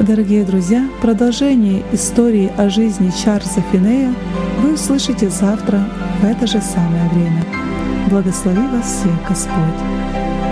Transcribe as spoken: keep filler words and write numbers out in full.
Дорогие друзья, продолжение истории о жизни Чарльза Финея вы услышите завтра в это же самое время. Благослови вас всех Господь!